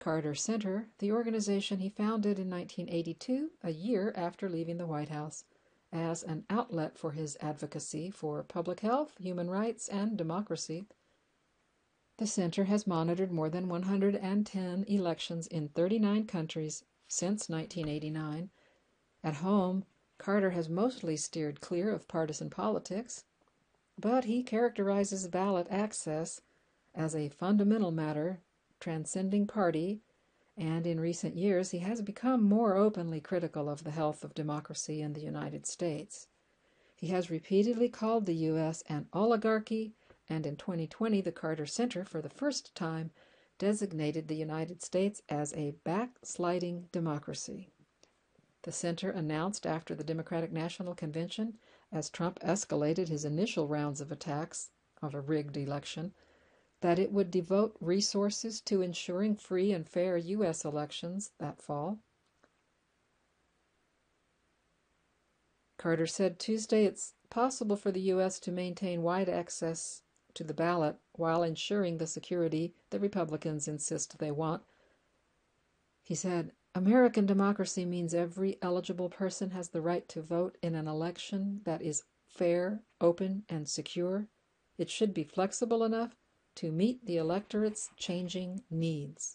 Carter Center, the organization he founded in 1982, a year after leaving the White House, as an outlet for his advocacy for public health, human rights, and democracy. The center has monitored more than 110 elections in 39 countries since 1989. At home, Carter has mostly steered clear of partisan politics, but he characterizes ballot access as a fundamental matter transcending party, and in recent years he has become more openly critical of the health of democracy in the United States. He has repeatedly called the U.S. an oligarchy, and in 2020 the Carter Center, for the first time, designated the United States as a backsliding democracy. The center announced after the Democratic National Convention, as Trump escalated his initial rounds of attacks of a rigged election, that it would devote resources to ensuring free and fair U.S. elections that fall. Carter said Tuesday it's possible for the U.S. to maintain wide access to the ballot while ensuring the security the Republicans insist they want. He said, American democracy means every eligible person has the right to vote in an election that is fair, open, and secure. It should be flexible enough to meet the electorate's changing needs.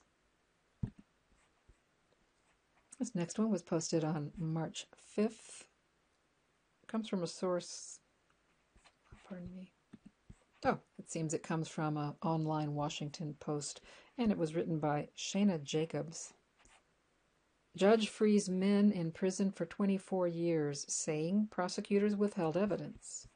This next one was posted on March 5th. It comes from a source, pardon me. Oh, it seems it comes from an online Washington Post, and it was written by Shana Jacobs. Judge frees men in prison for 24 years, saying prosecutors withheld evidence.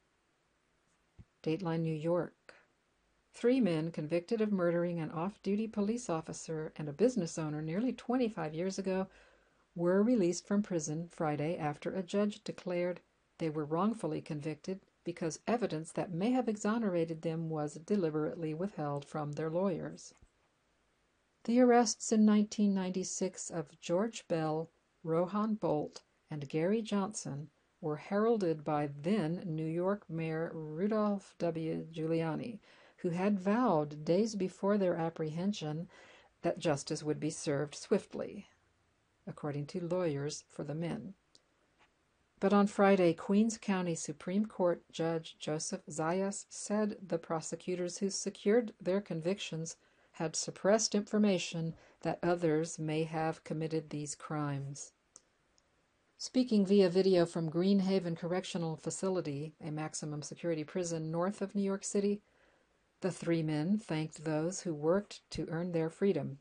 Dateline New York. 3 men convicted of murdering an off-duty police officer and a business owner nearly 25 years ago were released from prison Friday after a judge declared they were wrongfully convicted because evidence that may have exonerated them was deliberately withheld from their lawyers. The arrests in 1996 of George Bell, Rohan Bolt, and Gary Johnson were heralded by then New York Mayor Rudolph W. Giuliani, who had vowed days before their apprehension that justice would be served swiftly, according to lawyers for the men. But on Friday, Queens County Supreme Court Judge Joseph Zayas said the prosecutors who secured their convictions had suppressed information that others may have committed these crimes. Speaking via video from Green Haven Correctional Facility, a maximum security prison north of New York City, the 3 men thanked those who worked to earn their freedom.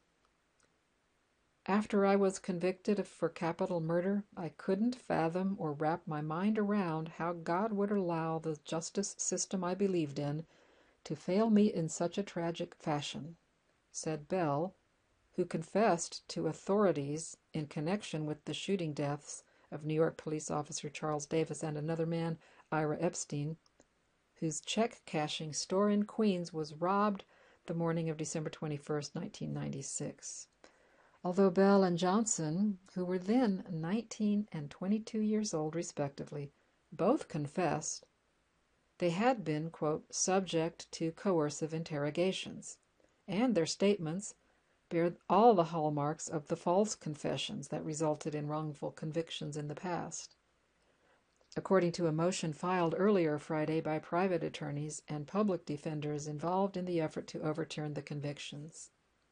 After I was convicted for capital murder, I couldn't fathom or wrap my mind around how God would allow the justice system I believed in to fail me in such a tragic fashion, said Bell, who confessed to authorities in connection with the shooting deaths of New York police officer Charles Davis and another man, Ira Epstein, whose check-cashing store in Queens was robbed the morning of December 21, 1996. Although Bell and Johnson, who were then 19 and 22 years old respectively, both confessed, they had been, quote, subject to coercive interrogations, and their statements bear all the hallmarks of the false confessions that resulted in wrongful convictions in the past. According to a motion filed earlier Friday by private attorneys and public defenders involved in the effort to overturn the convictions.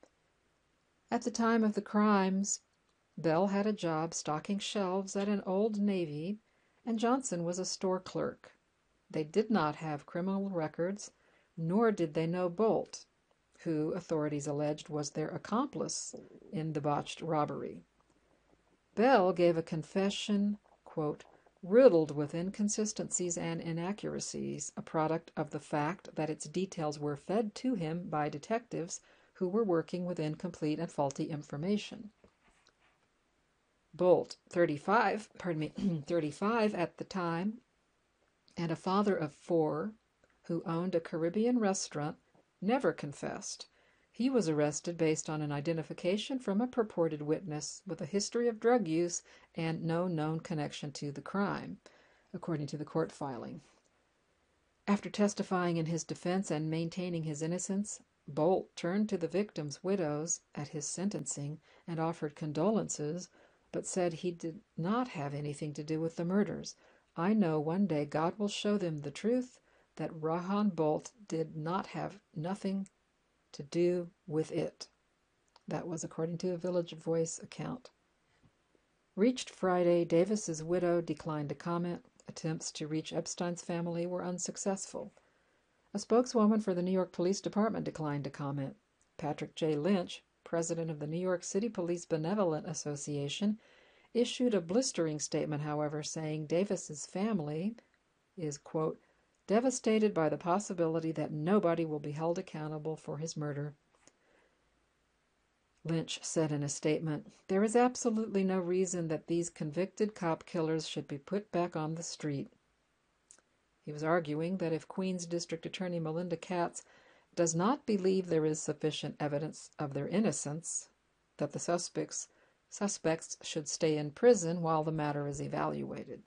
At the time of the crimes, Bell had a job stocking shelves at an Old Navy, and Johnson was a store clerk. They did not have criminal records, nor did they know Bolt, who authorities alleged was their accomplice in the botched robbery. Bell gave a confession, quote, riddled with inconsistencies and inaccuracies, a product of the fact that its details were fed to him by detectives who were working with incomplete and faulty information. Bolt, 35 at the time, and a father of 4 who owned a Caribbean restaurant, never confessed. He was arrested based on an identification from a purported witness with a history of drug use and no known connection to the crime, according to the court filing. After testifying in his defense and maintaining his innocence, Bolt turned to the victims' widows at his sentencing and offered condolences, but said he did not have anything to do with the murders. I know one day God will show them the truth, that Rohan Bolt did not have nothing to do with it. That was according to a Village Voice account. Reached Friday, Davis's widow declined to comment. Attempts to reach Epstein's family were unsuccessful. A spokeswoman for the New York Police Department declined to comment. Patrick J. Lynch, president of the New York City Police Benevolent Association, issued a blistering statement, however, saying Davis's family is, quote, devastated by the possibility that nobody will be held accountable for his murder. Lynch said in a statement, there is absolutely no reason that these convicted cop killers should be put back on the street. He was arguing that if Queens District Attorney Melinda Katz does not believe there is sufficient evidence of their innocence, that the suspects should stay in prison while the matter is evaluated.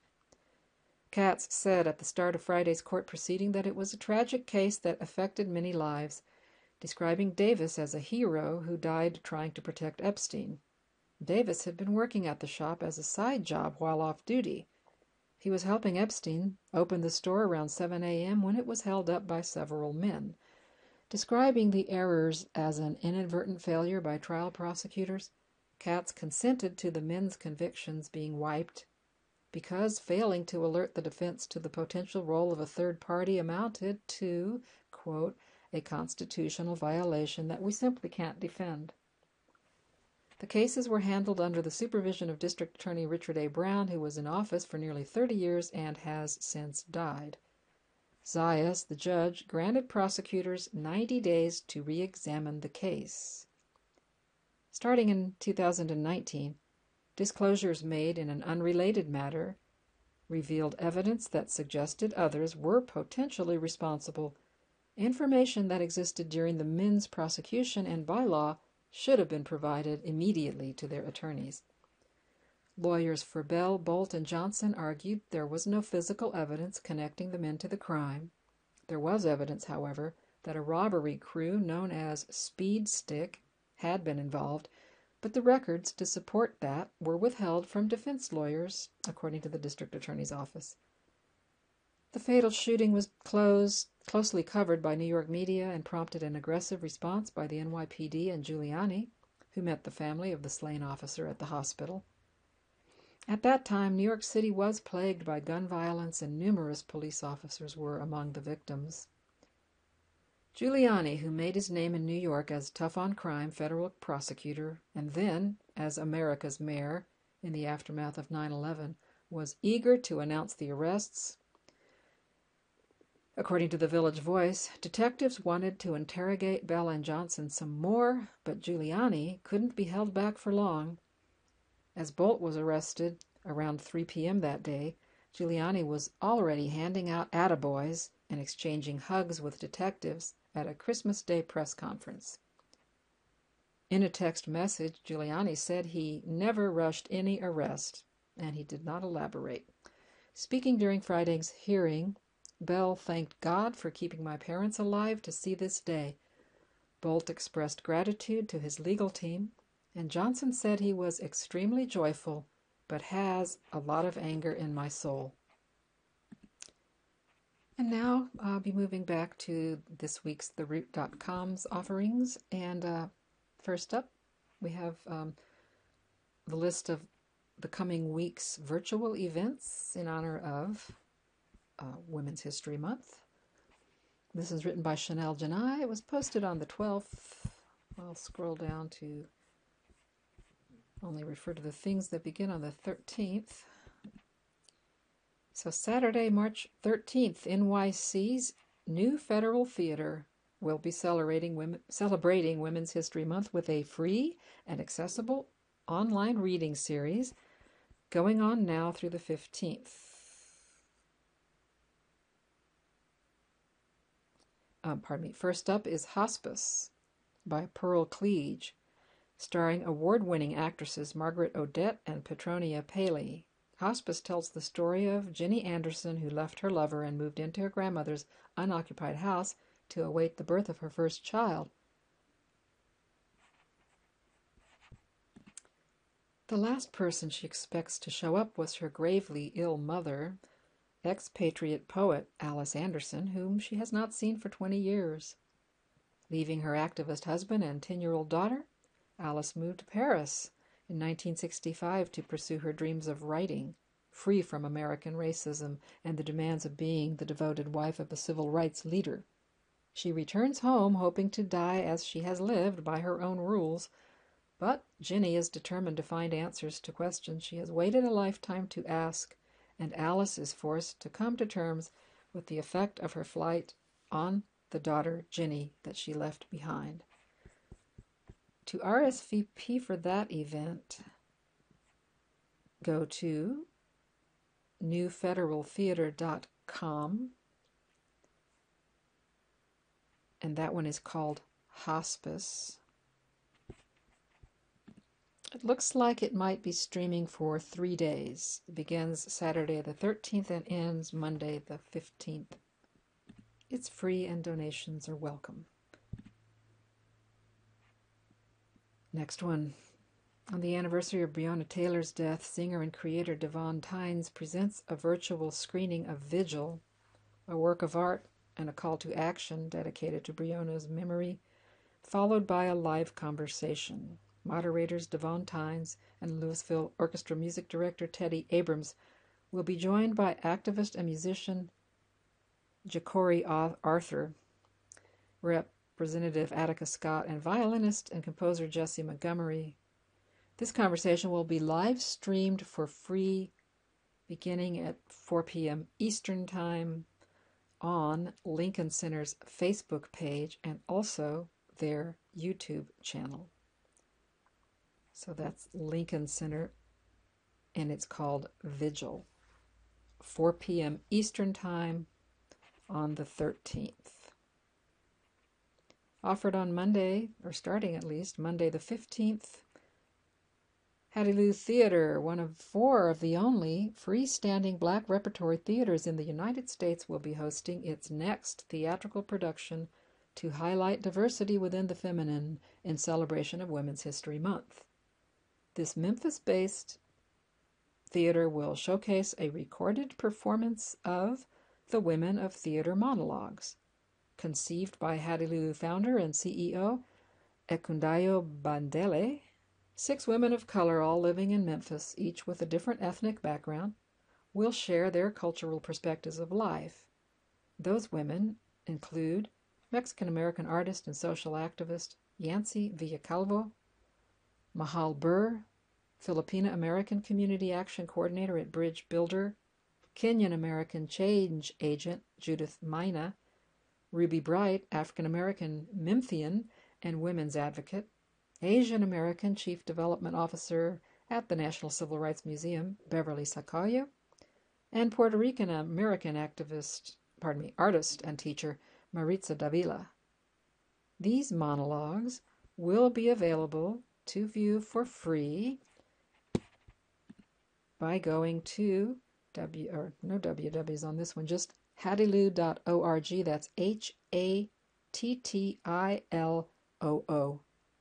Katz said at the start of Friday's court proceeding that it was a tragic case that affected many lives, describing Davis as a hero who died trying to protect Epstein. Davis had been working at the shop as a side job while off duty. He was helping Epstein open the store around 7 a.m. when it was held up by several men. Describing the errors as an inadvertent failure by trial prosecutors, Katz consented to the men's convictions being wiped because failing to alert the defense to the potential role of a third party amounted to, quote, a constitutional violation that we simply can't defend. The cases were handled under the supervision of District Attorney Richard A. Brown, who was in office for nearly 30 years and has since died. Zayas, the judge, granted prosecutors 90 days to re-examine the case. Starting in 2019, disclosures made in an unrelated matter revealed evidence that suggested others were potentially responsible. Information that existed during the men's prosecution and by law should have been provided immediately to their attorneys. Lawyers for Bell, Bolt, and Johnson argued there was no physical evidence connecting the men to the crime. There was evidence, however, that a robbery crew known as Speed Stick had been involved, but the records to support that were withheld from defense lawyers, according to the district attorney's office. The fatal shooting was closely covered by New York media and prompted an aggressive response by the NYPD and Giuliani, who met the family of the slain officer at the hospital. At that time, New York City was plagued by gun violence and numerous police officers were among the victims. Giuliani, who made his name in New York as tough-on-crime federal prosecutor and then as America's mayor in the aftermath of 9/11, was eager to announce the arrests. According to the Village Voice, detectives wanted to interrogate Bell and Johnson some more, but Giuliani couldn't be held back for long. As Bolt was arrested around 3 p.m. that day, Giuliani was already handing out attaboys and exchanging hugs with detectives at a Christmas Day press conference. In a text message, Giuliani said he never rushed any arrest, and he did not elaborate. Speaking during Friday's hearing, Bell thanked God for keeping my parents alive to see this day. Bolt expressed gratitude to his legal team, and Johnson said he was extremely joyful, but has a lot of anger in my soul. And now I'll be moving back to this week's TheRoot.com's offerings. And first up, we have the list of the coming week's virtual events in honor of Women's History Month. This is written by Chanel Janai. It was posted on the 12th. I'll scroll down to only refer to the things that begin on the 13th. So Saturday, March 13th, NYC's New Federal Theater will be celebrating Women's History Month with a free and accessible online reading series going on now through the 15th. First up is Hospice by Pearl Cleage, starring award-winning actresses Margaret Odette and Petronia Paley. Hospice tells the story of Ginny Anderson, who left her lover and moved into her grandmother's unoccupied house to await the birth of her first child. The last person she expects to show up was her gravely ill mother, expatriate poet Alice Anderson, whom she has not seen for 20 years. Leaving her activist husband and 10-year-old daughter, Alice moved to Paris in 1965 to pursue her dreams of writing, free from American racism and the demands of being the devoted wife of a civil rights leader. She returns home hoping to die as she has lived by her own rules, but Ginny is determined to find answers to questions she has waited a lifetime to ask, and Alice is forced to come to terms with the effect of her flight on the daughter, Ginny, that she left behind. To RSVP for that event, go to newfederaltheater.com, and that one is called Hospice. It looks like it might be streaming for 3 days. It begins Saturday the 13th and ends Monday the 15th. It's free and donations are welcome. Next one. On the anniversary of Breonna Taylor's death, singer and creator Devon Tynes presents a virtual screening of Vigil, a work of art and a call to action dedicated to Breonna's memory, followed by a live conversation. Moderators Devon Tynes and Louisville Orchestra music director Teddy Abrams will be joined by activist and musician Ja'Cory Arthur, Representative Attica Scott, and violinist and composer Jesse Montgomery. This conversation will be live streamed for free beginning at 4 p.m. Eastern Time on Lincoln Center's Facebook page and also their YouTube channel. So that's Lincoln Center, and it's called Vigil. 4 p.m. Eastern Time on the 13th. Offered on Monday, or starting at least, Monday the 15th, Hattie Lou Theater, one of 4 of the only freestanding Black repertory theaters in the United States, will be hosting its next theatrical production to highlight diversity within the feminine in celebration of Women's History Month. This Memphis-based theater will showcase a recorded performance of The Women of Theater Monologues, conceived by Hattie Lou founder and CEO Ekundayo Bandele. 6 women of color, all living in Memphis, each with a different ethnic background, will share their cultural perspectives of life. Those women include Mexican-American artist and social activist Yancy Villalcalvo, Mahal Burr, Filipino-American Community Action Coordinator at Bridge Builder, Kenyan-American change agent Judith Maina, Ruby Bright, African-American Memphian and women's advocate, Asian-American Chief Development Officer at the National Civil Rights Museum, Beverly Sacayo, and Puerto Rican-American artist and teacher, Maritza Davila. These monologues will be available to view for free by going to no wwws on this one, just hattiloo.org. That's HATTILOO.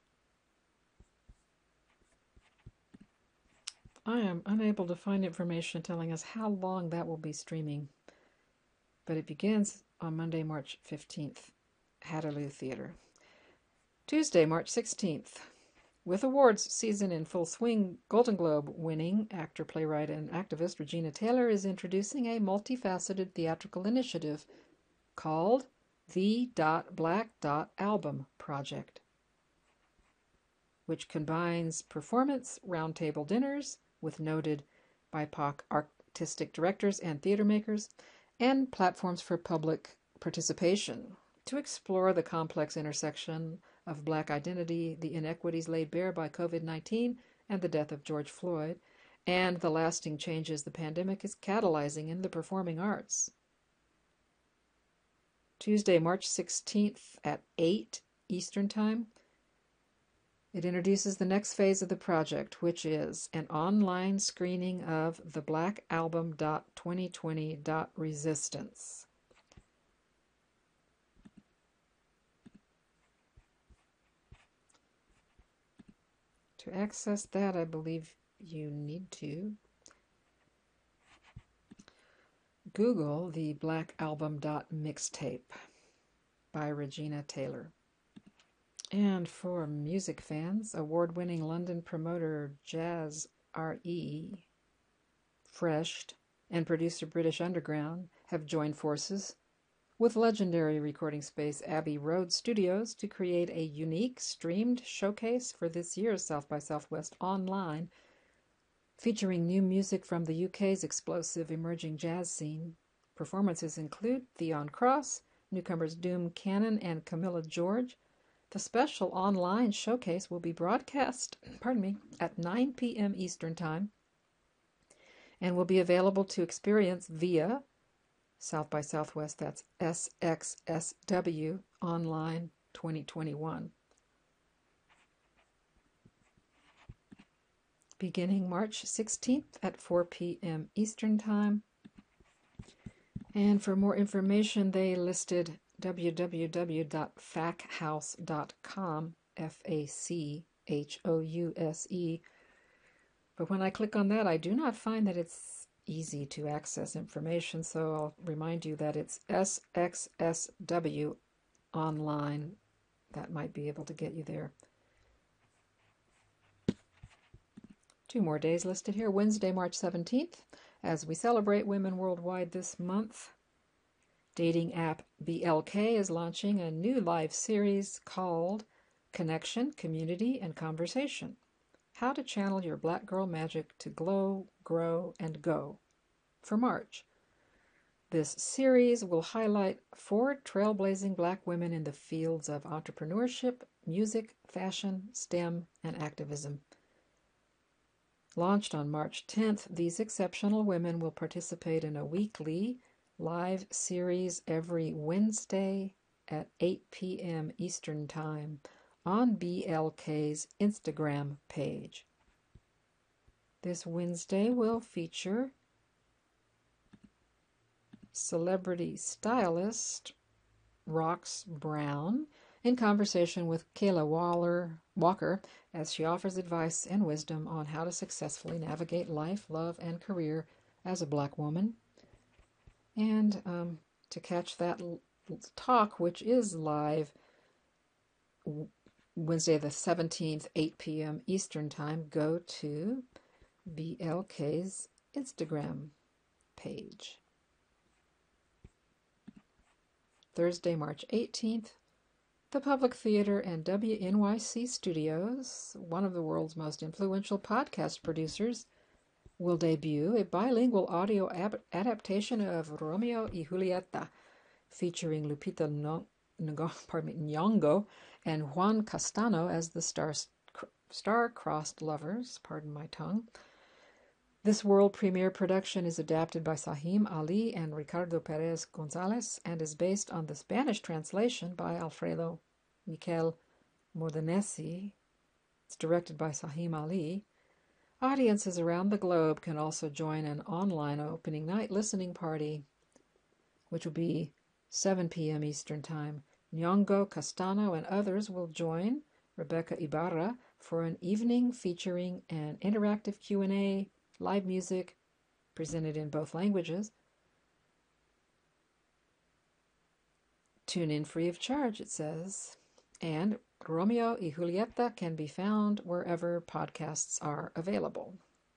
I am unable to find information telling us how long that will be streaming, but it begins on Monday, March 15th, Hattie Lou Theater. Tuesday, March 16th. With awards season in full swing, Golden Globe winning actor, playwright, and activist Regina Taylor is introducing a multifaceted theatrical initiative called The Black Album Project, which combines performance roundtable dinners with noted BIPOC artistic directors and theater makers, and platforms for public participation to explore the complex intersection of Black identity, the inequities laid bare by COVID-19 and the death of George Floyd, and the lasting changes the pandemic is catalyzing in the performing arts. Tuesday, March 16th at 8 Eastern Time, it introduces the next phase of the project, which is an online screening of the Black Album 2020 Resistance. To access that, I believe you need to Google the Black Album Mixtape by Regina Taylor. And for music fans, award-winning London promoter Jazz R.E., Freshed, and producer British Underground have joined forces with legendary recording space Abbey Road Studios to create a unique streamed showcase for this year's South by Southwest Online, featuring new music from the UK's explosive emerging jazz scene. Performances include Theon Cross, newcomers Doom Cannon and Camilla George. The special online showcase will be broadcast, at 9 p.m. Eastern Time and will be available to experience via South by Southwest, that's SXSW Online 2021. Beginning March 16th at 4 p.m. Eastern Time. And for more information, they listed www.fachouse.com, Fachouse. But when I click on that, I do not find that it's easy to access information, so I'll remind you that it's SXSW Online. That might be able to get you there. 2 more days listed here. Wednesday, March 17th, as we celebrate women worldwide this month. Dating app BLK is launching a new live series called Connection, Community, and Conversation. How to channel your black girl magic to glow, grow, and go for March. This series will highlight 4 trailblazing black women in the fields of entrepreneurship, music, fashion, STEM, and activism. Launched on March 10th, these exceptional women will participate in a weekly live series every Wednesday at 8 p.m. Eastern Time on BLK's Instagram page. This Wednesday will feature celebrity stylist Rox Brown in conversation with Kayla Walker as she offers advice and wisdom on how to successfully navigate life, love, and career as a black woman. And to catch that talk, which is live Wednesday the 17th, 8 p.m. Eastern Time, go to BLK's Instagram page. Thursday, March 18th, the Public Theater and WNYC Studios, one of the world's most influential podcast producers, will debut a bilingual audio adaptation of Romeo y Julieta, featuring Lupita Nyong'o and Juan Castano as the star-crossed lovers, pardon my tongue. This world premiere production is adapted by Sahim Ali and Ricardo Perez Gonzalez and is based on the Spanish translation by Alfredo Miquel Modenesi. It's directed by Sahim Ali. Audiences around the globe can also join an online opening night listening party, which will be 7 p.m. Eastern Time. Nyong'o, Castano, and others will join Rebecca Ibarra for an evening featuring an interactive Q&A, live music presented in both languages. Tune in free of charge, it says. And Romeo y Julieta can be found wherever podcasts are available.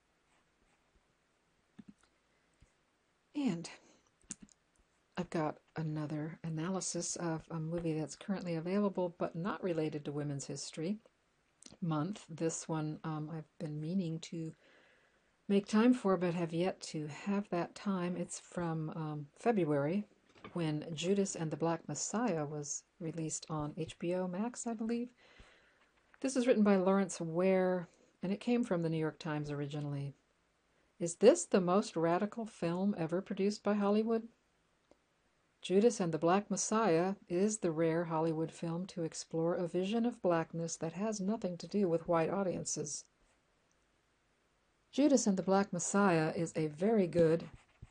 And I've got another analysis of a movie that's currently available but not related to Women's History Month. This one I've been meaning to make time for but have yet to have that time. It's from February, when Judas and the Black Messiah was released on HBO Max, I believe. This is written by Lawrence Ware, and it came from the New York Times originally. Is this the most radical film ever produced by Hollywood? Judas and the Black Messiah is the rare Hollywood film to explore a vision of blackness that has nothing to do with white audiences. Judas and the Black Messiah is a very good,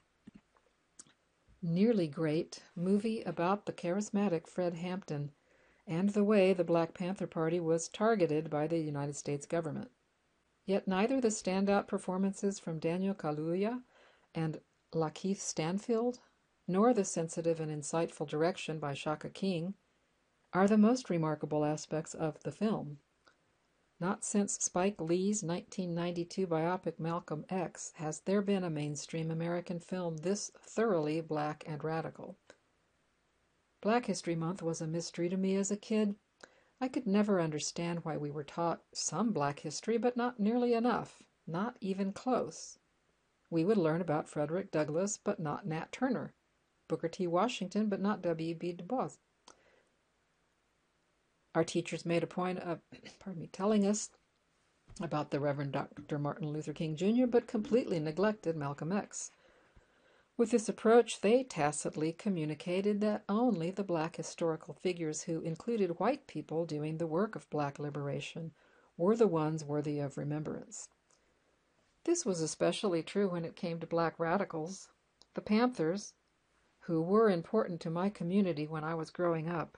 nearly great movie about the charismatic Fred Hampton and the way the Black Panther Party was targeted by the United States government. Yet neither the standout performances from Daniel Kaluuya and Lakeith Stanfield, nor the sensitive and insightful direction by Shaka King are the most remarkable aspects of the film. Not since Spike Lee's 1992 biopic Malcolm X has there been a mainstream American film this thoroughly black and radical. Black History Month was a mystery to me as a kid. I could never understand why we were taught some black history, but not nearly enough, not even close. We would learn about Frederick Douglass, but not Nat Turner, Booker T. Washington, but not W.B. Du Bois. Our teachers made a point of telling us about the Reverend Dr. Martin Luther King Jr., but completely neglected Malcolm X. With this approach, they tacitly communicated that only the black historical figures who included white people doing the work of black liberation were the ones worthy of remembrance. This was especially true when it came to black radicals. The Panthers, who were important to my community when I was growing up,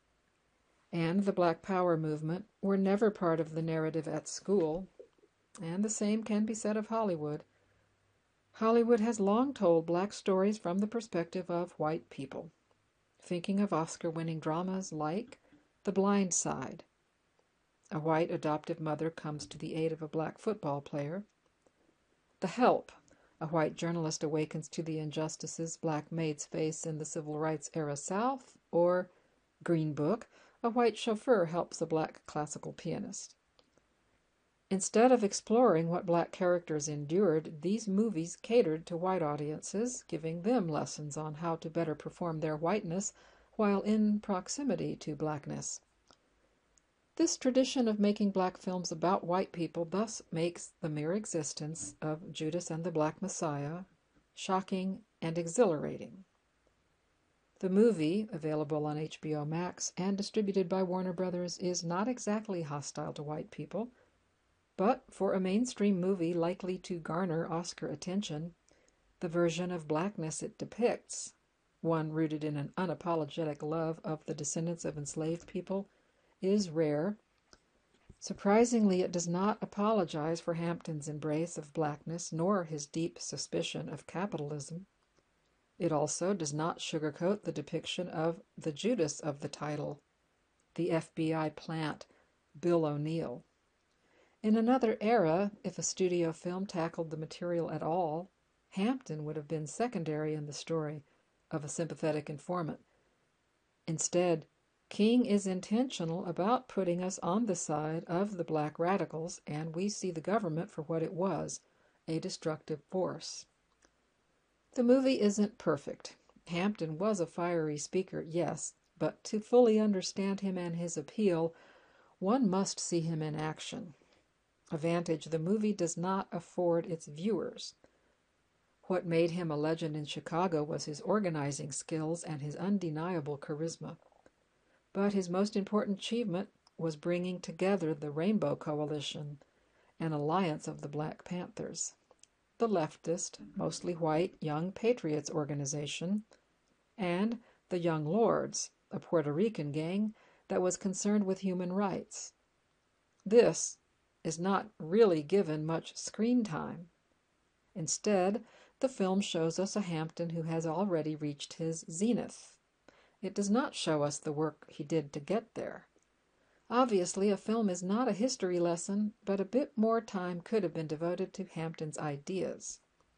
and the Black Power movement were never part of the narrative at school, and the same can be said of Hollywood. Hollywood has long told black stories from the perspective of white people, thinking of Oscar-winning dramas like The Blind Side. A white adoptive mother comes to the aid of a black football player. The Help. A white journalist awakens to the injustices black maids face in the civil rights era South, or Green Book. A white chauffeur helps a black classical pianist. Instead of exploring what black characters endured, these movies catered to white audiences, giving them lessons on how to better perform their whiteness while in proximity to blackness. This tradition of making black films about white people thus makes the mere existence of Judas and the Black Messiah shocking and exhilarating. The movie, available on HBO Max and distributed by Warner Brothers, is not exactly hostile to white people, but for a mainstream movie likely to garner Oscar attention, the version of blackness it depicts, one rooted in an unapologetic love of the descendants of enslaved people, is rare. Surprisingly, it does not apologize for Hampton's embrace of blackness nor his deep suspicion of capitalism. It also does not sugarcoat the depiction of the Judas of the title, the FBI plant, Bill O'Neill. In another era, if a studio film tackled the material at all, Hampton would have been secondary in the story of a sympathetic informant. Instead, King is intentional about putting us on the side of the black radicals, and we see the government for what it was, a destructive force. The movie isn't perfect. Hampton was a fiery speaker, yes, but to fully understand him and his appeal, one must see him in action. A vantage the movie does not afford its viewers. What made him a legend in Chicago was his organizing skills and his undeniable charisma. But his most important achievement was bringing together the Rainbow Coalition, an alliance of the Black Panthers, the leftist, mostly white Young Patriots organization, and the Young Lords, a Puerto Rican gang that was concerned with human rights. This is not really given much screen time. Instead, the film shows us a Hampton who has already reached his zenith. It does not show us the work he did to get there. Obviously, a film is not a history lesson, but a bit more time could have been devoted to Hampton's ideas.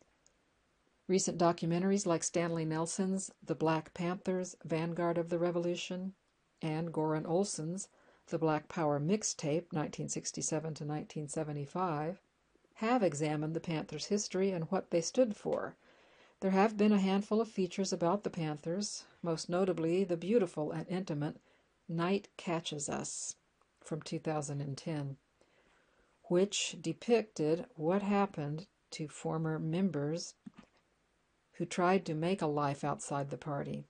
Recent documentaries like Stanley Nelson's The Black Panthers, Vanguard of the Revolution, and Goran Olson's The Black Power Mixtape, 1967 to 1975, have examined the Panthers' history and what they stood for. There have been a handful of features about the Panthers, most notably the beautiful and intimate Night Catches Us from 2010, which depicted what happened to former members who tried to make a life outside the party.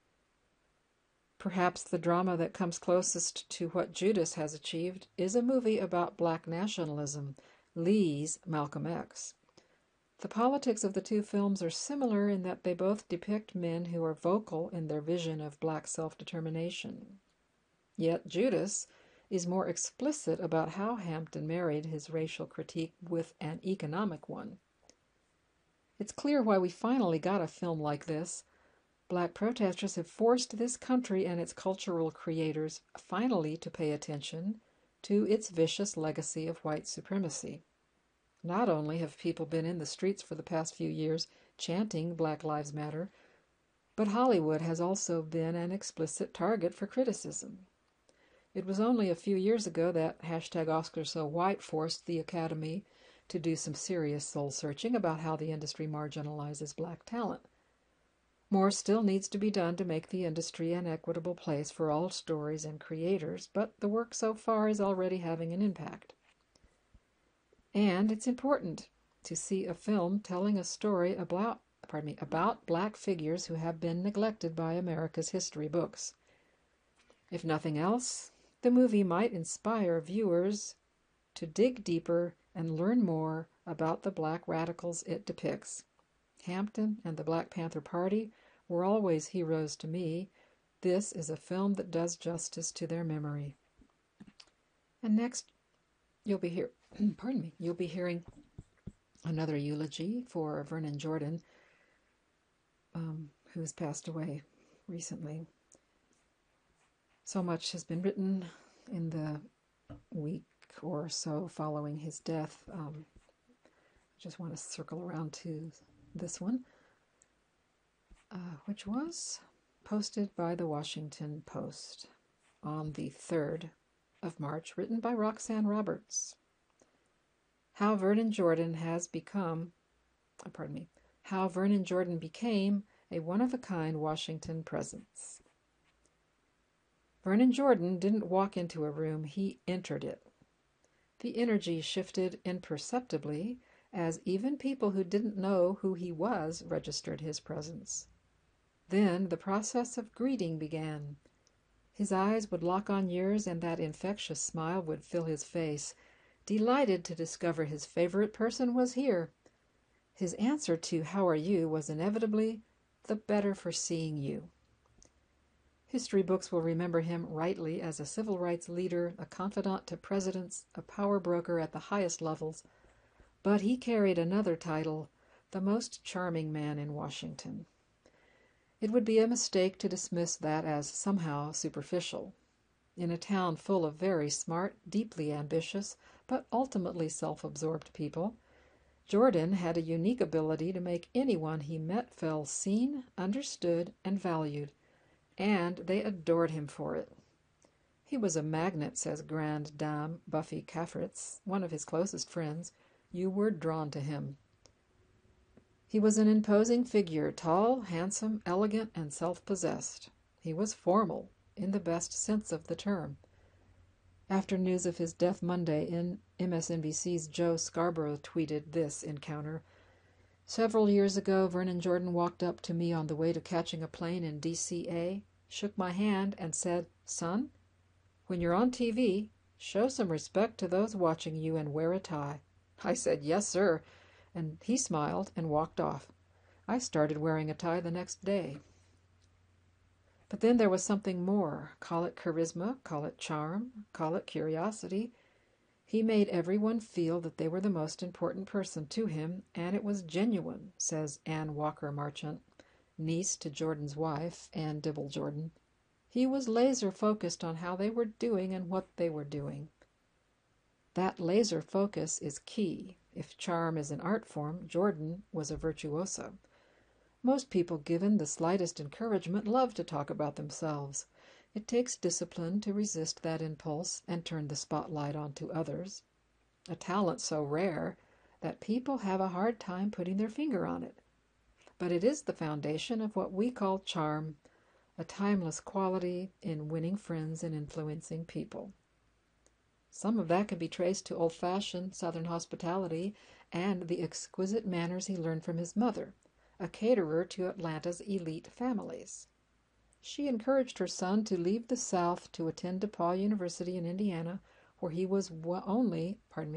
Perhaps the drama that comes closest to what Judas has achieved is a movie about black nationalism, Lee's Malcolm X. The politics of the two films are similar in that they both depict men who are vocal in their vision of black self-determination. Yet Judas is more explicit about how Hampton married his racial critique with an economic one. It's clear why we finally got a film like this. Black protesters have forced this country and its cultural creators finally to pay attention to its vicious legacy of white supremacy. Not only have people been in the streets for the past few years chanting Black Lives Matter, but Hollywood has also been an explicit target for criticism. It was only a few years ago that #OscarsSoWhite forced the Academy to do some serious soul-searching about how the industry marginalizes black talent. More still needs to be done to make the industry an equitable place for all stories and creators, but the work so far is already having an impact. And it's important to see a film telling a story about black figures who have been neglected by America's history books. If nothing else, the movie might inspire viewers to dig deeper and learn more about the black radicals it depicts. Hampton and the Black Panther Party were always heroes to me. This is a film that does justice to their memory. And next, you'll be hearing another eulogy for Vernon Jordan, who has passed away recently. So much has been written in the week or so following his death. I just want to circle around to this one, which was posted by the Washington Post on the 3rd of March, written by Roxanne Roberts. How Vernon Jordan became a one-of-a-kind Washington presence. Vernon Jordan didn't walk into a room, he entered it. The energy shifted imperceptibly as even people who didn't know who he was registered his presence. Then the process of greeting began. His eyes would lock on yours and that infectious smile would fill his face, delighted to discover his favorite person was here. His answer to "How are you?" was inevitably, "The better for seeing you." History books will remember him rightly as a civil rights leader, a confidant to presidents, a power broker at the highest levels, but he carried another title, the most charming man in Washington. It would be a mistake to dismiss that as somehow superficial. In a town full of very smart, deeply ambitious, but ultimately self-absorbed people, Jordan had a unique ability to make anyone he met feel seen, understood, and valued, and they adored him for it. He was a magnet, says Grande Dame Buffy Cafritz, one of his closest friends. You were drawn to him. He was an imposing figure, tall, handsome, elegant, and self-possessed. He was formal, in the best sense of the term. After news of his death Monday, MSNBC's Joe Scarborough tweeted this encounter. Several years ago, Vernon Jordan walked up to me on the way to catching a plane in DCA, shook my hand, and said, "Son, when you're on TV, show some respect to those watching you and wear a tie." I said, "Yes, sir," and he smiled and walked off. I started wearing a tie the next day. But then there was something more. Call it charisma, call it charm, call it curiosity. He made everyone feel that they were the most important person to him, and it was genuine, says Anne Walker Marchant, niece to Jordan's wife, Anne Dibble Jordan. He was laser-focused on how they were doing and what they were doing. That laser focus is key. If charm is an art form, Jordan was a virtuoso. Most people, given the slightest encouragement, love to talk about themselves. It takes discipline to resist that impulse and turn the spotlight onto others. A talent so rare that people have a hard time putting their finger on it. But it is the foundation of what we call charm, a timeless quality in winning friends and influencing people. Some of that can be traced to old-fashioned Southern hospitality and the exquisite manners he learned from his mother, a caterer to Atlanta's elite families. She encouraged her son to leave the South to attend DePaul University in Indiana, where he was one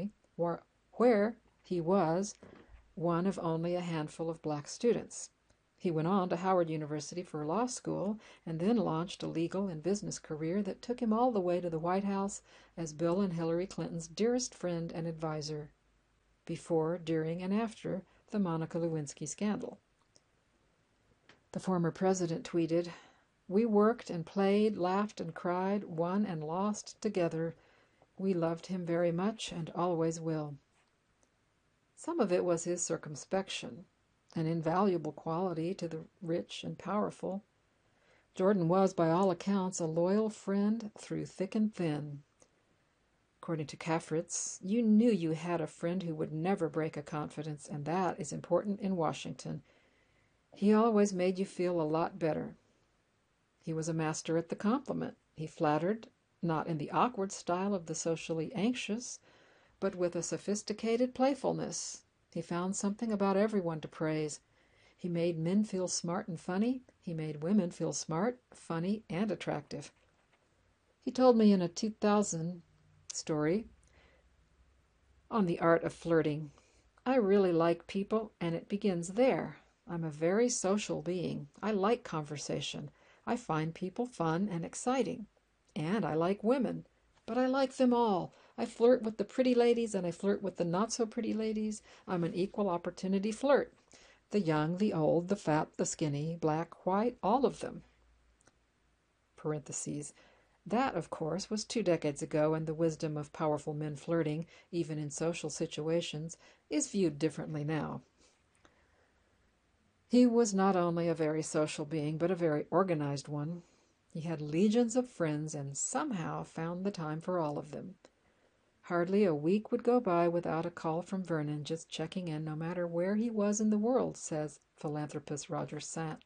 of only a handful of black students. He went on to Howard University for law school and then launched a legal and business career that took him all the way to the White House as Bill and Hillary Clinton's dearest friend and advisor, before, during, and after the Monica Lewinsky scandal. The former president tweeted, "We worked and played, laughed and cried, won and lost together. We loved him very much and always will." Some of it was his circumspection, an invaluable quality to the rich and powerful. Jordan was, by all accounts, a loyal friend through thick and thin. According to Kafritz, "You knew you had a friend who would never break a confidence, and that is important in Washington. He always made you feel a lot better." He was a master at the compliment. He flattered, not in the awkward style of the socially anxious, but with a sophisticated playfulness. He found something about everyone to praise. He made men feel smart and funny. He made women feel smart, funny, and attractive. He told me in a 2000 story on the art of flirting, "I really like people, and it begins there. I'm a very social being. I like conversation. I find people fun and exciting. And I like women, but I like them all. I flirt with the pretty ladies and I flirt with the not-so-pretty ladies. I'm an equal opportunity flirt. The young, the old, the fat, the skinny, black, white, all of them." Parentheses. That, of course, was 2 decades ago, and the wisdom of powerful men flirting, even in social situations, is viewed differently now. He was not only a very social being, but a very organized one. He had legions of friends and somehow found the time for all of them. Hardly a week would go by without a call from Vernon, just checking in no matter where he was in the world, says philanthropist Roger Sant.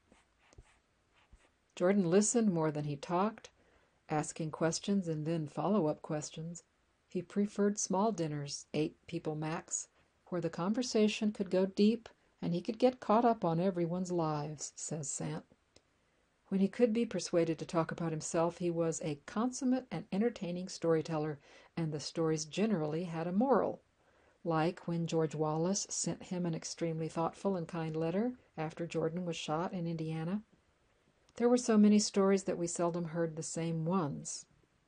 Jordan listened more than he talked, asking questions and then follow-up questions. He preferred small dinners, 8 people max, where the conversation could go deep and he could get caught up on everyone's lives, says Sant. When he could be persuaded to talk about himself, he was a consummate and entertaining storyteller, and the stories generally had a moral, like when George Wallace sent him an extremely thoughtful and kind letter after Jordan was shot in Indiana. There were so many stories that we seldom heard the same ones.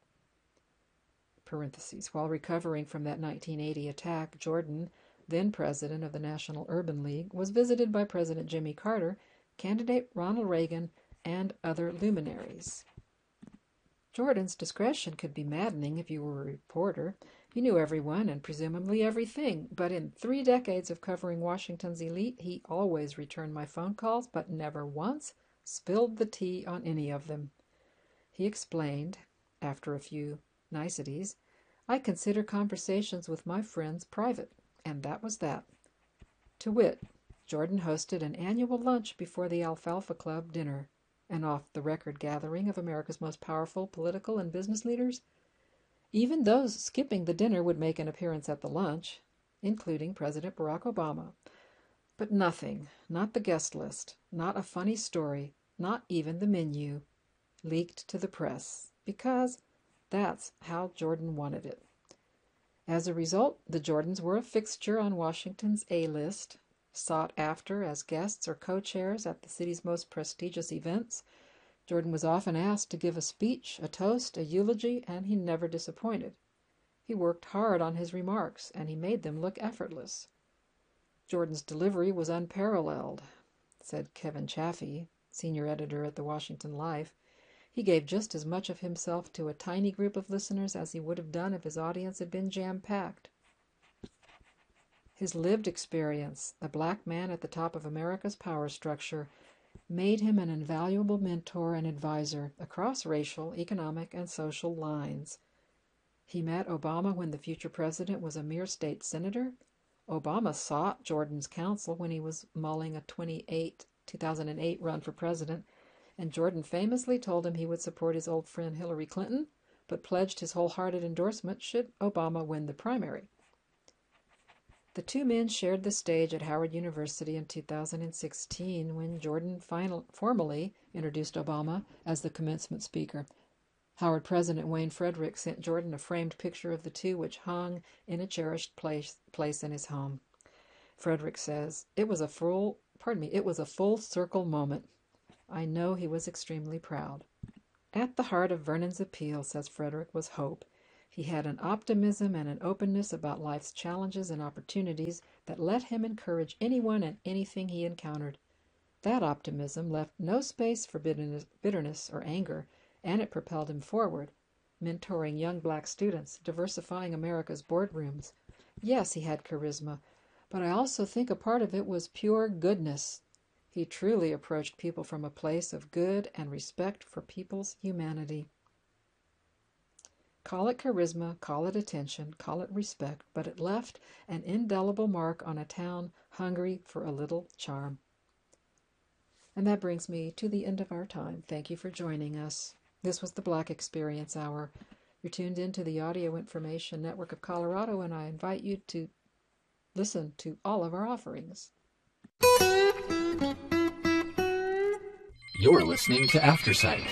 Parentheses. While recovering from that 1980 attack, Jordan, then president of the National Urban League, was visited by President Jimmy Carter, candidate Ronald Reagan, and other luminaries. Jordan's discretion could be maddening if you were a reporter. You knew everyone and presumably everything, but in 3 decades of covering Washington's elite, he always returned my phone calls, but never once spilled the tea on any of them. He explained, after a few niceties, "I consider conversations with my friends private," and that was that. To wit, Jordan hosted an annual lunch before the Alfalfa Club dinner, an off-the-record gathering of America's most powerful political and business leaders. Even those skipping the dinner would make an appearance at the lunch, including President Barack Obama. But nothing, not the guest list, not a funny story, not even the menu, leaked to the press, because that's how Jordan wanted it. As a result, the Jordans were a fixture on Washington's A-list, sought after as guests or co-chairs at the city's most prestigious events. Jordan was often asked to give a speech, a toast, a eulogy, and he never disappointed. He worked hard on his remarks, and he made them look effortless. Jordan's delivery was unparalleled, said Kevin Chaffee, senior editor at the Washington Life. He gave just as much of himself to a tiny group of listeners as he would have done if his audience had been jam-packed. His lived experience, a black man at the top of America's power structure, made him an invaluable mentor and advisor across racial, economic, and social lines. He met Obama when the future president was a mere state senator. Obama sought Jordan's counsel when he was mulling a 2008 run for president, and Jordan famously told him he would support his old friend Hillary Clinton, but pledged his wholehearted endorsement should Obama win the primary. The 2 men shared the stage at Howard University in 2016 when Jordan formally introduced Obama as the commencement speaker. Howard President Wayne Frederick sent Jordan a framed picture of the two, which hung in a cherished place in his home. Frederick says, "It was a full it was a full circle moment. I know he was extremely proud. At the heart of Vernon's appeal, says Frederick, was hope. He had an optimism and an openness about life's challenges and opportunities that let him encourage anyone and anything he encountered. That optimism left no space for bitterness or anger, and it propelled him forward, mentoring young black students, diversifying America's boardrooms. Yes, he had charisma, but I also think a part of it was pure goodness. He truly approached people from a place of good and respect for people's humanity. Call it charisma, call it attention, call it respect, but it left an indelible mark on a town hungry for a little charm. And that brings me to the end of our time. Thank you for joining us. This was the Black Experience Hour. You're tuned into the Audio Information Network of Colorado, and I invite you to listen to all of our offerings. You're listening to Aftersight.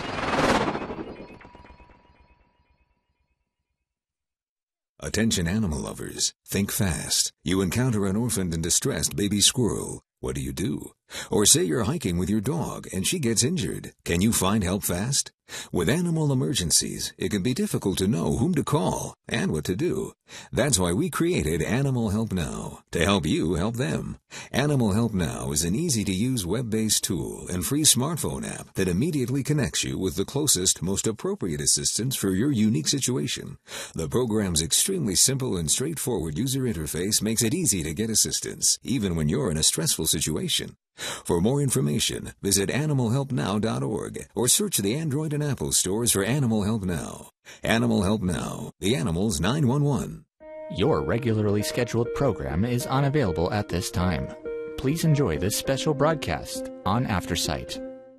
Attention animal lovers, think fast. You encounter an orphaned and distressed baby squirrel. What do? Or say you're hiking with your dog and she gets injured. Can you find help fast? With animal emergencies, it can be difficult to know whom to call and what to do. That's why we created Animal Help Now, to help you help them. Animal Help Now is an easy-to-use web-based tool and free smartphone app that immediately connects you with the closest, most appropriate assistance for your unique situation. The program's extremely simple and straightforward user interface makes it easy to get assistance, even when you're in a stressful situation. For more information, visit animalhelpnow.org or search the Android and Apple stores for Animal Help Now. Animal Help Now, the animals 911. Your regularly scheduled program is unavailable at this time. Please enjoy this special broadcast on Aftersight.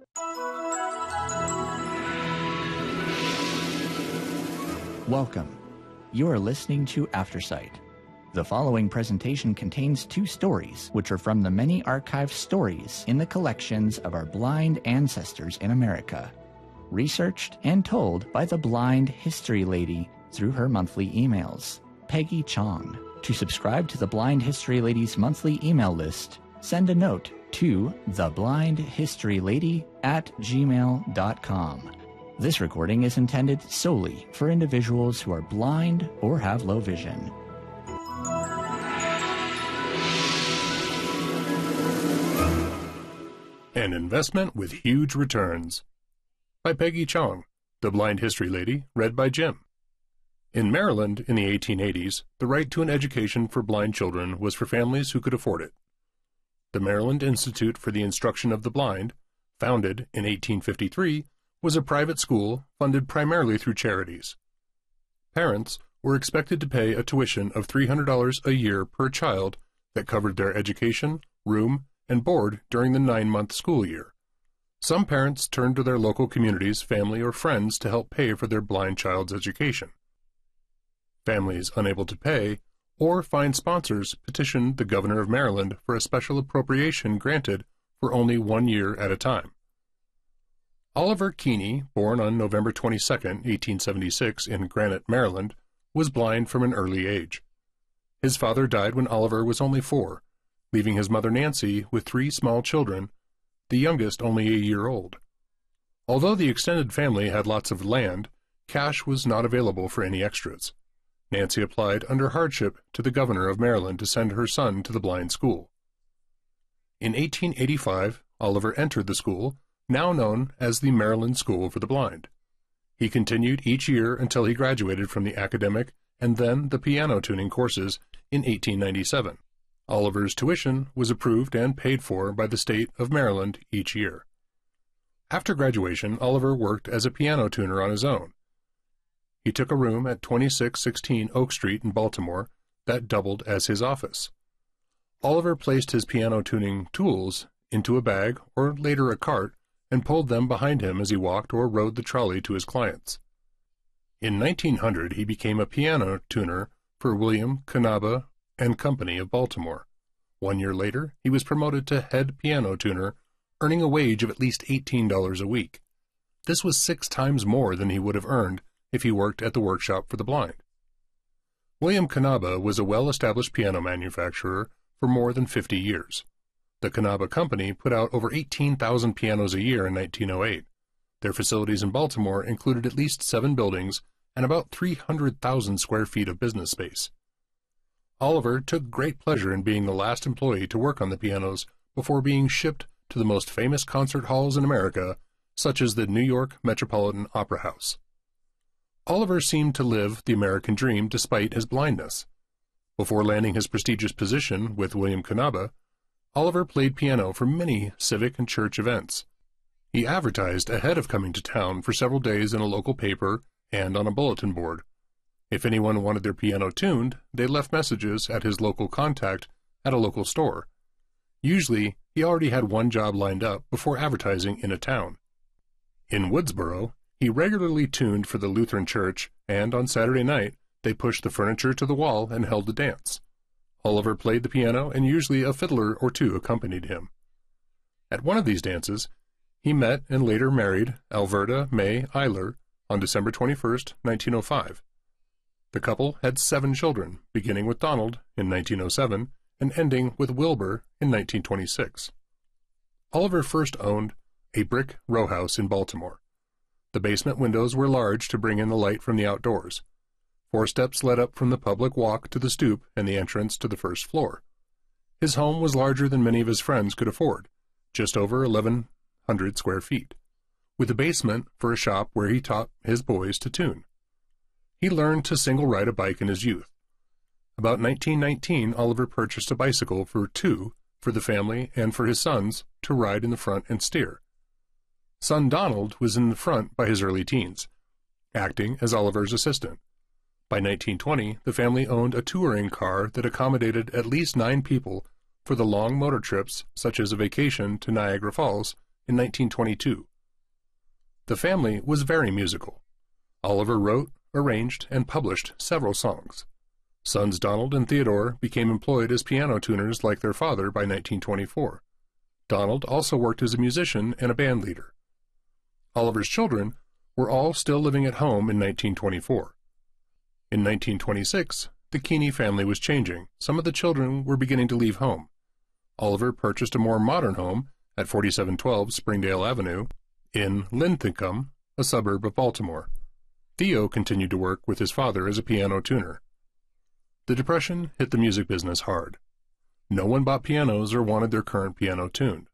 Welcome. You are listening to Aftersight. The following presentation contains two stories, which are from the many archived stories in the collections of our blind ancestors in America, researched and told by the Blind History Lady through her monthly emails, Peggy Chong. To subscribe to the Blind History Lady's monthly email list, send a note to theblindhistorylady@gmail.com. This recording is intended solely for individuals who are blind or have low vision. An Investment with Huge Returns by Peggy Chong, The Blind History Lady, read by Jim. In Maryland in the 1880s, the right to an education for blind children was for families who could afford it. The Maryland Institute for the Instruction of the Blind, founded in 1853, was a private school funded primarily through charities. Parents were expected to pay a tuition of $300 a year per child that covered their education, room, and board during the 9-month school year. Some parents turned to their local communities, family, or friends to help pay for their blind child's education. Families unable to pay or find sponsors petitioned the governor of Maryland for a special appropriation granted for only 1 year at a time. Oliver Keeney, born on November 22, 1876 in Granite, Maryland, was blind from an early age. His father died when Oliver was only 4, leaving his mother Nancy with 3 small children, the youngest only a year old. Although the extended family had lots of land, cash was not available for any extras. Nancy applied under hardship to the governor of Maryland to send her son to the blind school. In 1885, Oliver entered the school, now known as the Maryland School for the Blind. He continued each year until he graduated from the academic and then the piano tuning courses in 1897. Oliver's tuition was approved and paid for by the state of Maryland each year. After graduation, Oliver worked as a piano tuner on his own. He took a room at 2616 Oak Street in Baltimore that doubled as his office. Oliver placed his piano tuning tools into a bag or later a cart and pulled them behind him as he walked or rode the trolley to his clients. In 1900, he became a piano tuner for William Canaba and Company of Baltimore. 1 year later, he was promoted to head piano tuner, earning a wage of at least $18 a week. This was 6 times more than he would have earned if he worked at the workshop for the blind. William Canaba was a well-established piano manufacturer for more than 50 years. The Kanaba Company put out over 18,000 pianos a year in 1908. Their facilities in Baltimore included at least 7 buildings and about 300,000 square feet of business space. Oliver took great pleasure in being the last employee to work on the pianos before being shipped to the most famous concert halls in America, such as the New York Metropolitan Opera House. Oliver seemed to live the American dream despite his blindness. Before landing his prestigious position with William Kanaba, Oliver played piano for many civic and church events. He advertised ahead of coming to town for several days in a local paper and on a bulletin board. If anyone wanted their piano tuned, they left messages at his local contact at a local store. Usually, he already had one job lined up before advertising in a town. In Woodsboro, he regularly tuned for the Lutheran Church, and on Saturday night, they pushed the furniture to the wall and held a dance. Oliver played the piano, and usually a fiddler or two accompanied him. At one of these dances, he met and later married Alverta May Eiler on December 21, 1905. The couple had 7 children, beginning with Donald in 1907 and ending with Wilbur in 1926. Oliver first owned a brick row house in Baltimore. The basement windows were large to bring in the light from the outdoors. 4 steps led up from the public walk to the stoop and the entrance to the first floor. His home was larger than many of his friends could afford, just over 1,100 square feet, with a basement for a shop where he taught his boys to tune. He learned to single-ride a bike in his youth. About 1919, Oliver purchased a bicycle for 2 for the family and for his sons to ride in the front and steer. Son Donald was in the front by his early teens, acting as Oliver's assistant. By 1920, the family owned a touring car that accommodated at least 9 people for the long motor trips, such as a vacation to Niagara Falls in 1922. The family was very musical. Oliver wrote, arranged, and published several songs. Sons Donald and Theodore became employed as piano tuners like their father by 1924. Donald also worked as a musician and a band leader. Oliver's children were all still living at home in 1924. In 1926, the Keeney family was changing. Some of the children were beginning to leave home. Oliver purchased a more modern home at 4712 Springdale Avenue in Linthicum, a suburb of Baltimore. Theo continued to work with his father as a piano tuner. The Depression hit the music business hard. No one bought pianos or wanted their current piano tuned.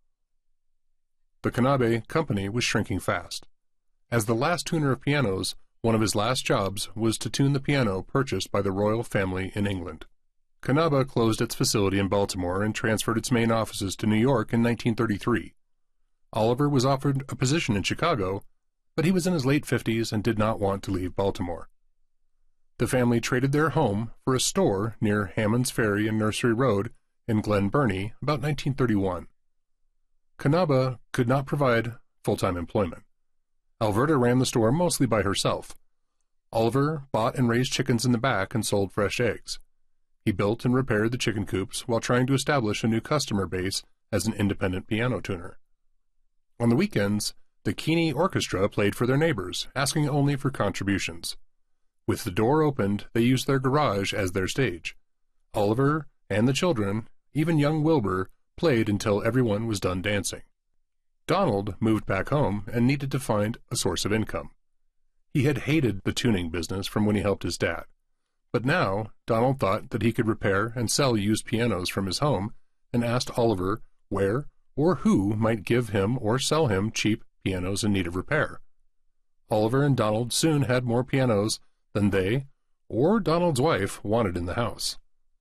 The Kanaba Company was shrinking fast. As the last tuner of pianos, one of his last jobs was to tune the piano purchased by the royal family in England. Kanaba closed its facility in Baltimore and transferred its main offices to New York in 1933. Oliver was offered a position in Chicago, but he was in his late 50s and did not want to leave Baltimore. The family traded their home for a store near Hammond's Ferry and Nursery Road in Glen Burnie about 1931. Kanaba could not provide full-time employment. Alverta ran the store mostly by herself. Oliver bought and raised chickens in the back and sold fresh eggs. He built and repaired the chicken coops while trying to establish a new customer base as an independent piano tuner. On the weekends, the Keeney Orchestra played for their neighbors, asking only for contributions. With the door opened, they used their garage as their stage. Oliver and the children, even young Wilbur, played until everyone was done dancing. Donald moved back home and needed to find a source of income. He had hated the tuning business from when he helped his dad, but now Donald thought that he could repair and sell used pianos from his home and asked Oliver where or who might give him or sell him cheap pianos in need of repair. Oliver and Donald soon had more pianos than they or Donald's wife wanted in the house.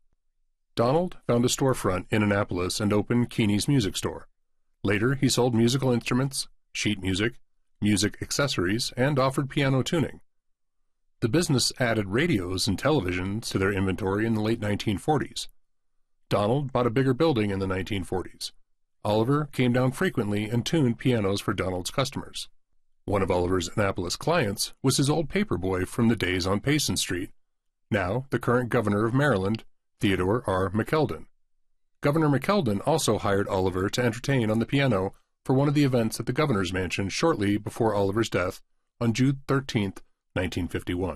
Donald found a storefront in Annapolis and opened Keeney's Music Store. Later, he sold musical instruments, sheet music, music accessories, and offered piano tuning. The business added radios and televisions to their inventory in the late 1940s. Donald bought a bigger building in the 1940s. Oliver came down frequently and tuned pianos for Donald's customers. One of Oliver's Annapolis clients was his old paper boy from the days on Payson Street, now the current governor of Maryland, Theodore R. McKeldin. Governor McKeldin also hired Oliver to entertain on the piano for one of the events at the governor's mansion shortly before Oliver's death on June 13, 1951.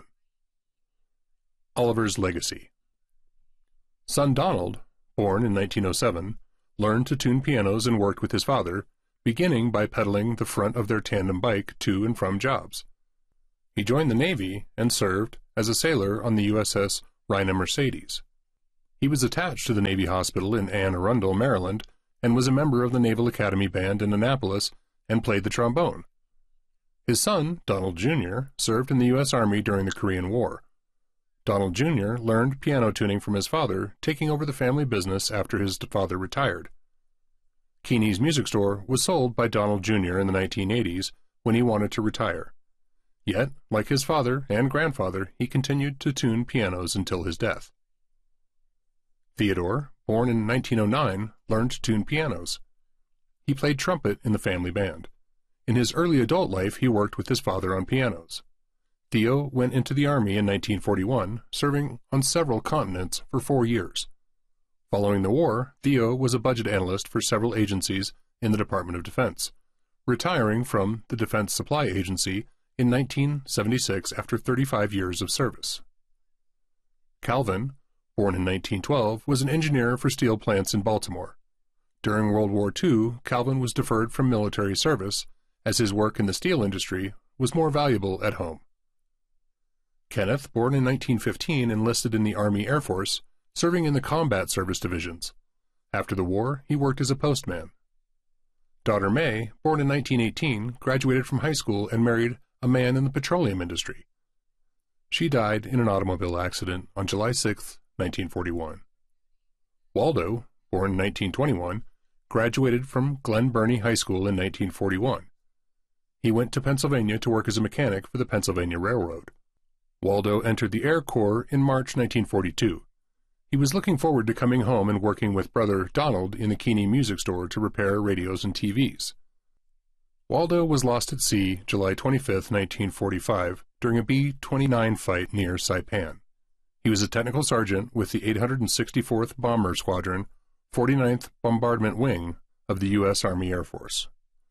Oliver's legacy. Son Donald, born in 1907, learned to tune pianos and worked with his father, beginning by pedaling the front of their tandem bike to and from jobs. He joined the Navy and served as a sailor on the USS Reina Mercedes. He was attached to the Navy Hospital in Anne Arundel, Maryland, and was a member of the Naval Academy Band in Annapolis and played the trombone. His son, Donald Jr., served in the U.S. Army during the Korean War. Donald Jr. learned piano tuning from his father, taking over the family business after his father retired. Keeney's Music Store was sold by Donald Jr. in the 1980s when he wanted to retire. Yet, like his father and grandfather, he continued to tune pianos until his death. Theodore, born in 1909, learned to tune pianos. He played trumpet in the family band. In his early adult life, he worked with his father on pianos. Theo went into the Army in 1941, serving on several continents for 4 years. Following the war, Theo was a budget analyst for several agencies in the Department of Defense, retiring from the Defense Supply Agency in 1976 after 35 years of service. Calvin, born in 1912, was an engineer for steel plants in Baltimore. During World War II, Calvin was deferred from military service, as his work in the steel industry was more valuable at home. Kenneth, born in 1915, enlisted in the Army Air Force, serving in the combat service divisions. After the war, he worked as a postman. Daughter May, born in 1918, graduated from high school and married a man in the petroleum industry. She died in an automobile accident on July 6, 1941. Waldo, born in 1921, graduated from Glen Burnie High School in 1941. He went to Pennsylvania to work as a mechanic for the Pennsylvania Railroad. Waldo entered the Air Corps in March 1942. He was looking forward to coming home and working with brother Donald in the Keeney Music Store to repair radios and TVs. Waldo was lost at sea July 25, 1945, during a B-29 fight near Saipan. He was a technical sergeant with the 864th Bomber Squadron, 49th Bombardment Wing of the U.S. Army Air Force.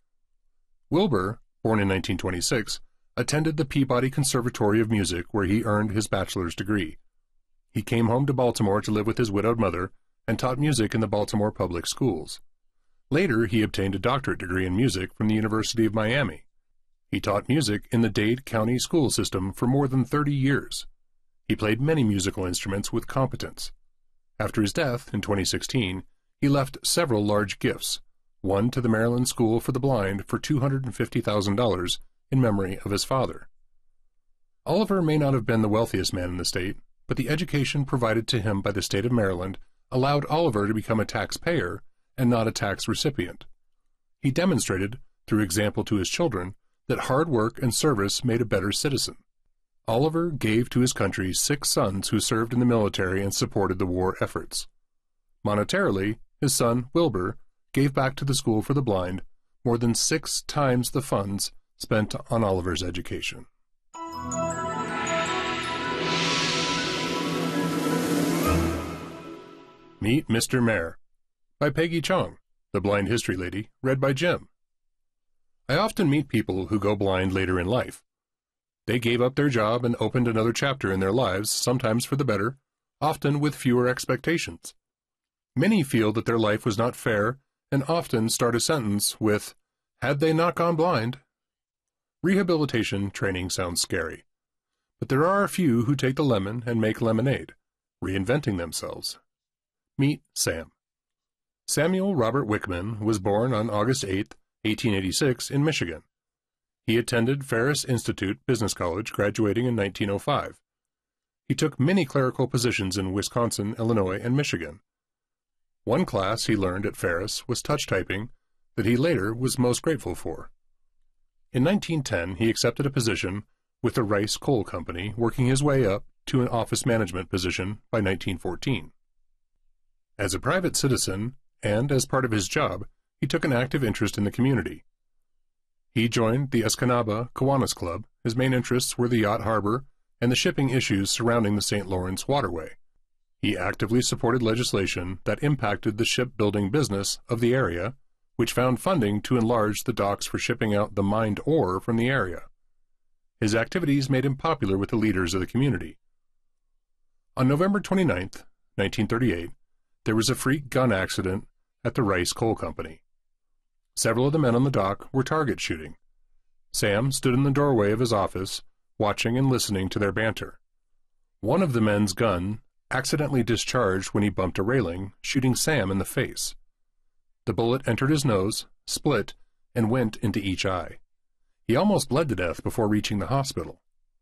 Wilbur, born in 1926, attended the Peabody Conservatory of Music, where he earned his bachelor's degree. He came home to Baltimore to live with his widowed mother and taught music in the Baltimore public schools. Later, he obtained a doctorate degree in music from the University of Miami. He taught music in the Dade County school system for more than 30 years. He played many musical instruments with competence. After his death in 2016, he left several large gifts, one to the Maryland School for the Blind for $250,000 in memory of his father. Oliver may not have been the wealthiest man in the state, but the education provided to him by the state of Maryland allowed Oliver to become a taxpayer and not a tax recipient. He demonstrated, through example to his children, that hard work and service made a better citizen. Oliver gave to his country 6 sons who served in the military and supported the war efforts. Monetarily, his son, Wilbur, gave back to the School for the Blind more than 6 times the funds spent on Oliver's education. Meet Mr. Mayor, by Peggy Chong, The Blind History Lady, read by Jim. I often meet people who go blind later in life. They gave up their job and opened another chapter in their lives, sometimes for the better, often with fewer expectations. Many feel that their life was not fair and often start a sentence with, "Had they not gone blind?" Rehabilitation training sounds scary, but there are a few who take the lemon and make lemonade, reinventing themselves. Meet Sam. Samuel Robert Wickman was born on August 8, 1886, in Michigan. He attended Ferris Institute Business College, graduating in 1905. He took many clerical positions in Wisconsin, Illinois, and Michigan. One class he learned at Ferris was touch typing that he later was most grateful for. In 1910, he accepted a position with the Rice Coal Company, working his way up to an office management position by 1914. As a private citizen, and as part of his job, he took an active interest in the community. He joined the Escanaba Kiwanis Club. His main interests were the yacht harbor and the shipping issues surrounding the St. Lawrence waterway. He actively supported legislation that impacted the shipbuilding business of the area, which found funding to enlarge the docks for shipping out the mined ore from the area. His activities made him popular with the leaders of the community. On November 29, 1938, there was a freak gun accident at the Rice Coal Company. Several of the men on the dock were target shooting. Sam stood in the doorway of his office, watching and listening to their banter. One of the men's gun accidentally discharged when he bumped a railing, shooting Sam in the face. The bullet entered his nose, split, and went into each eye. He almost bled to death before reaching the hospital.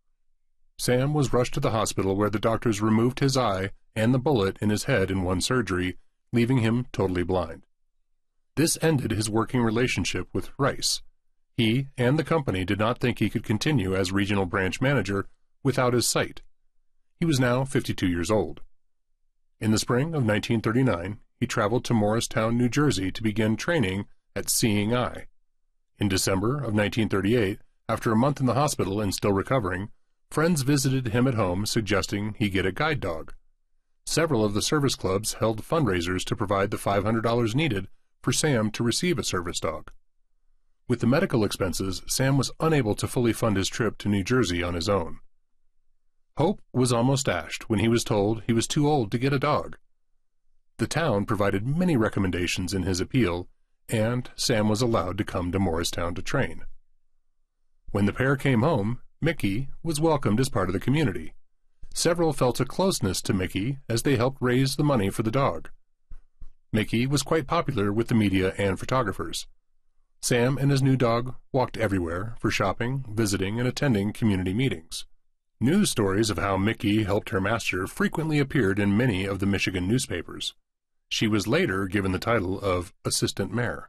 Sam was rushed to the hospital where the doctors removed his eye and the bullet in his head in one surgery, leaving him totally blind. This ended his working relationship with Rice. He and the company did not think he could continue as regional branch manager without his sight. He was now 52 years old. In the spring of 1939, he traveled to Morristown, New Jersey to begin training at Seeing Eye. In December of 1938, after a month in the hospital and still recovering, friends visited him at home suggesting he get a guide dog. Several of the service clubs held fundraisers to provide the $500 needed for Sam to receive a service dog. With the medical expenses, Sam was unable to fully fund his trip to New Jersey on his own. Hope was almost dashed when he was told he was too old to get a dog. The town provided many recommendations in his appeal, and Sam was allowed to come to Morristown to train. When the pair came home, Mickey was welcomed as part of the community. Several felt a closeness to Mickey as they helped raise the money for the dog. Mickey was quite popular with the media and photographers. Sam and his new dog walked everywhere for shopping, visiting, and attending community meetings. News stories of how Mickey helped her master frequently appeared in many of the Michigan newspapers. She was later given the title of assistant mayor.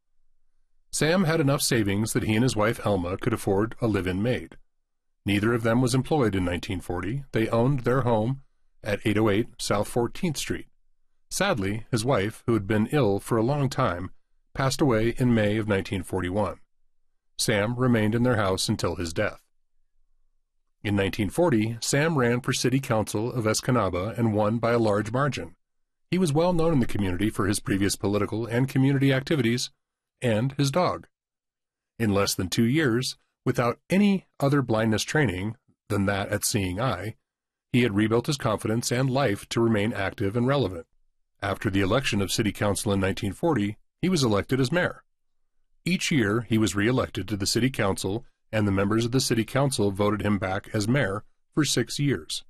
Sam had enough savings that he and his wife Elma could afford a live-in maid. Neither of them was employed in 1940. They owned their home at 808 South 14th Street. Sadly, his wife, who had been ill for a long time, passed away in May of 1941. Sam remained in their house until his death. In 1940, Sam ran for city council of Escanaba and won by a large margin. He was well known in the community for his previous political and community activities and his dog. In less than 2 years, without any other blindness training than that at Seeing Eye, he had rebuilt his confidence and life to remain active and relevant. After the election of city council in 1940, he was elected as mayor. Each year, he was re-elected to the city council, and the members of the city council voted him back as mayor for 6 years.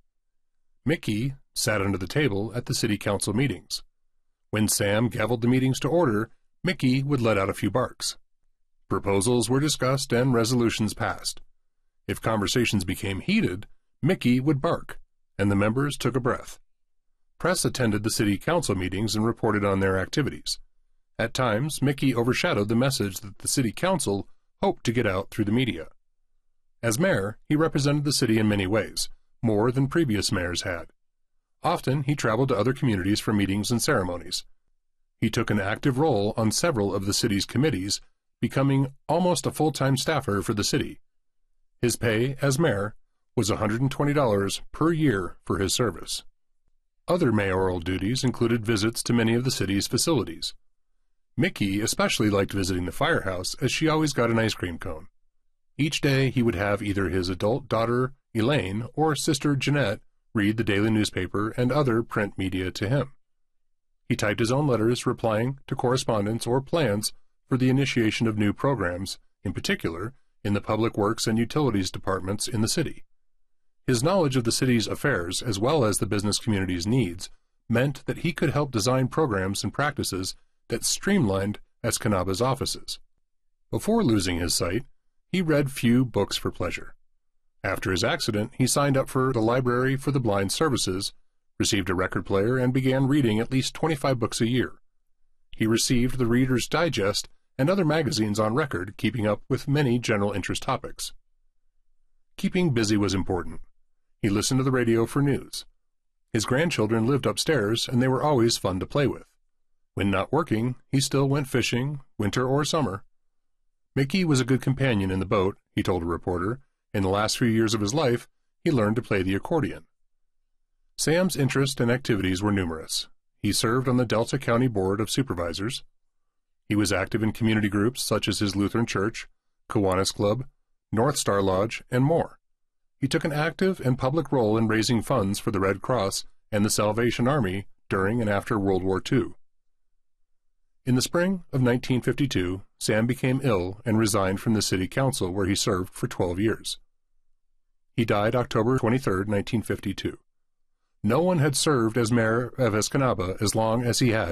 Mickey sat under the table at the city council meetings. When Sam gavelled the meetings to order, Mickey would let out a few barks. Proposals were discussed and resolutions passed. If conversations became heated, Mickey would bark, and the members took a breath. Press attended the city council meetings and reported on their activities. At times, Mickey overshadowed the message that the city council hoped to get out through the media. As mayor, he represented the city in many ways, more than previous mayors had. Often, he traveled to other communities for meetings and ceremonies. He took an active role on several of the city's committees, becoming almost a full-time staffer for the city. His pay as mayor was $120 per year for his service. Other mayoral duties included visits to many of the city's facilities. Mickey especially liked visiting the firehouse, as she always got an ice cream cone. Each day he would have either his adult daughter, Elaine, or sister, Jeanette, read the daily newspaper and other print media to him. He typed his own letters replying to correspondence or plans for the initiation of new programs, in particular in the public works and utilities departments in the city. His knowledge of the city's affairs, as well as the business community's needs, meant that he could help design programs and practices that streamlined Escanaba's offices. Before losing his sight, he read few books for pleasure. After his accident, he signed up for the Library for the Blind Services, received a record player, and began reading at least 25 books a year. He received the Reader's Digest and other magazines on record, keeping up with many general interest topics. Keeping busy was important. He listened to the radio for news. His grandchildren lived upstairs, and they were always fun to play with. When not working, he still went fishing, winter or summer. Mickey was a good companion in the boat, he told a reporter. In the last few years of his life, he learned to play the accordion. Sam's interests and activities were numerous. He served on the Delta County Board of Supervisors. He was active in community groups such as his Lutheran Church, Kiwanis Club, North Star Lodge, and more. He took an active and public role in raising funds for the Red Cross and the Salvation Army during and after World War II. In the spring of 1952, Sam became ill and resigned from the city council where he served for 12 years. He died October 23, 1952. No one had served as mayor of Escanaba as long as he had.